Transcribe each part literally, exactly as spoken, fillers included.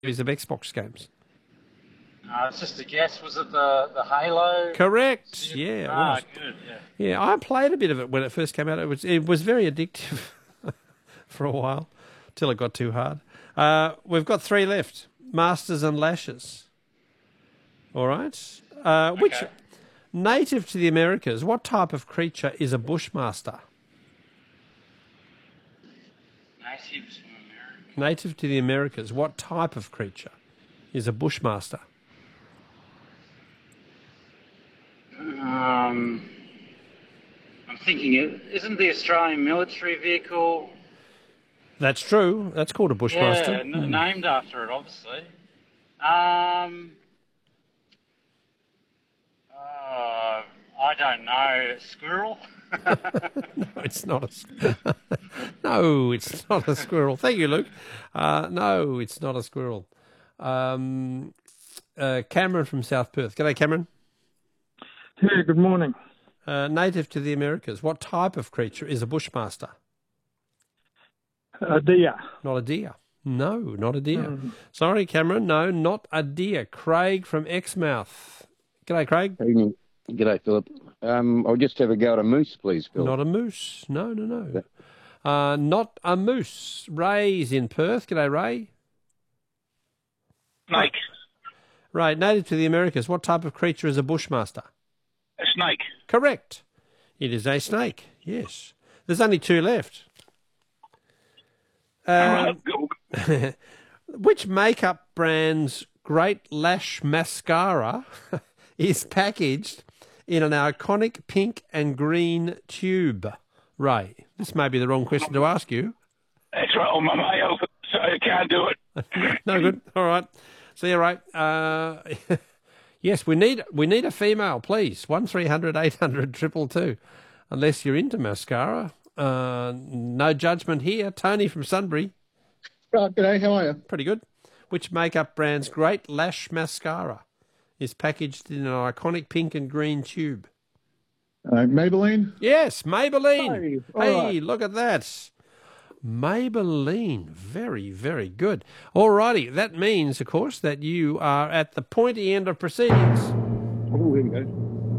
of Xbox games? Uh, it's just a guess. Was it the, the Halo? Correct. Yeah, it ah, was. good. Yeah. Yeah, I played a bit of it when it first came out. It was it was very addictive for a while, till it got too hard. Uh, we've got three left. Masters and Lashes. All right. Uh, which Okay. native to the Americas? What type of creature is a bushmaster? Natives from America. Native to the Americas. What type of creature is a bushmaster? Um, I'm thinking, it isn't the Australian military vehicle? That's true. That's called a bushmaster. Yeah, n- named after it, obviously. Um, uh, I don't know. Squirrel? No, it's not a. s- No, it's not a squirrel. Thank you, Luke. Uh, no, it's not a squirrel. Um, uh, Cameron from South Perth. G'day, Cameron. Yeah, good morning. Uh, native to the Americas. What type of creature is a bushmaster? A deer. Not a deer. No, not a deer. Mm. Sorry, Cameron. No, not a deer. Craig from Exmouth. G'day, Craig. Evening. G'day, Philip. Um, I'll just have a go at a moose, please, Phil. Not a moose. No, no, no. Uh, not a moose. Ray's in Perth. G'day, Ray. Snake. Ray, native to the Americas. What type of creature is a bushmaster? A snake. Correct. It is a snake. Yes. There's only two left. Um, which makeup brand's Great Lash Mascara is packaged in an iconic pink and green tube? Ray, this may be the wrong question to ask you. That's right on my mail, so I can't do it. No good. All right. See you, Ray. Uh, yes, we need we need a female, please. One three hundred eight hundred triple two. Unless you're into mascara. Uh, no judgment here. Tony from Sunbury. Right, g'day, how are you? Pretty good. Which makeup brand's Great Lash Mascara is packaged in an iconic pink and green tube? Uh, Maybelline? Yes, Maybelline. Hey, all Hey, right. look at that. Maybelline. Very, very good. All righty. That means, of course, that you are at the pointy end of proceedings. Oh, here we go.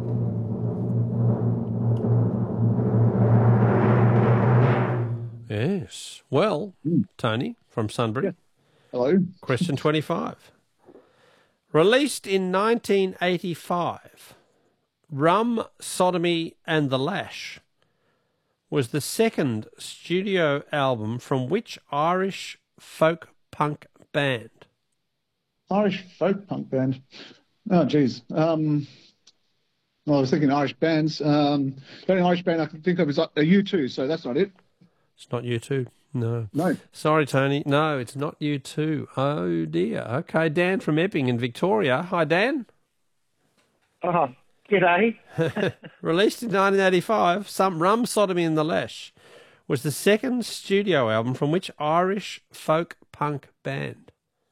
Yes. Well, Tony from Sunbury. Yeah. Hello. Question twenty-five. Released in nineteen eighty-five, Rum, Sodomy and the Lash was the second studio album from which Irish folk punk band? Irish folk punk band. Oh, geez. Um, well, I was thinking Irish bands. Um, the only Irish band I can think of is uh, U two, so that's not it. It's not you two. No. No. Sorry, Tony. No, it's not you two. Oh, dear. Okay, Dan from Epping in Victoria. Hi, Dan. Oh, g'day. Released in nineteen eighty-five, Some Rum, Sodomy and the Lash was the second studio album from which Irish folk punk band?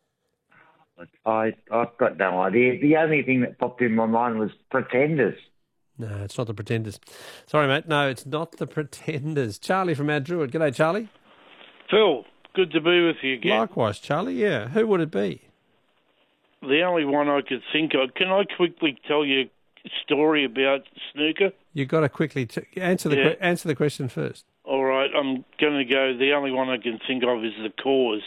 I, I've got no idea. The only thing that popped in my mind was Pretenders. No, it's not the Pretenders. Sorry, mate. No, it's not the Pretenders. Charlie from Mount Druitt. G'day, Charlie. Phil, good to be with you again. Likewise, Charlie. Yeah. Who would it be? The only one I could think of. Can I quickly tell you a story about snooker? You've got to quickly t- answer the Yeah. que- answer the question first. All right, I'm going to go. The only one I can think of is the Cause.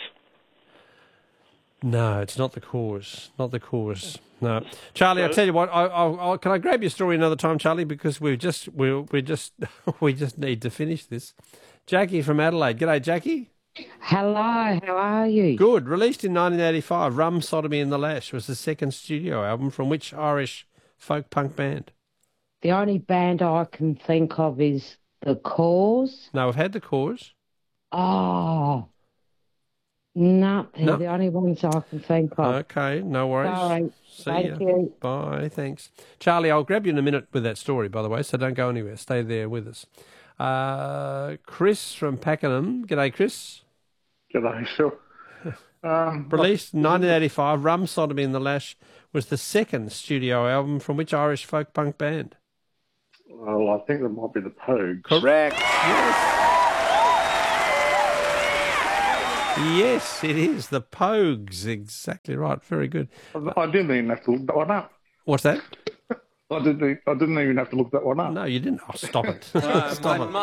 No, it's not the Cause. Not the Cause. No, Charlie. I tell you what. I, I, I, can I grab your story another time, Charlie? Because we've just we we just we just need to finish this. Jackie from Adelaide. G'day, Jackie. Hello, how are you? Good. Released in nineteen eighty-five, Rum, Sodomy and the Lash was the second studio album from which Irish folk punk band? The only band I can think of is The Cause. No, we've had the Cause. Oh, no, they're No. the only ones I can think of. Okay, no worries. Sorry. See Thank ya. you. Bye, thanks. Charlie, I'll grab you in a minute with that story, by the way, so don't go anywhere. Stay there with us. Uh, Chris from Pakenham. G'day, Chris. G'day, Phil. Um, Released in nineteen eighty-five, Rum, Sodomy and the Lash was the second studio album from which Irish folk punk band? well, I think that might be the Pogues. Correct. Yes. Yes, it is. The Pogues. Exactly right. Very good. I didn't even have to look that one up. What's that? I didn't. e- I didn't even have to look that one up. No, you didn't. Oh, stop it. No, Stop my it.